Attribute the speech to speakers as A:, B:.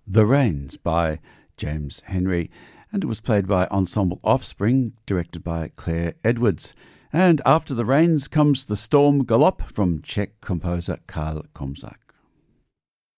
A: The Rains by James Henry, and it was played by Ensemble Offspring, directed by Claire Edwards. And after the rains comes the storm galop from Czech composer Karl Komzak.